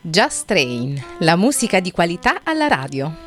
Just Train, la musica di qualità alla radio.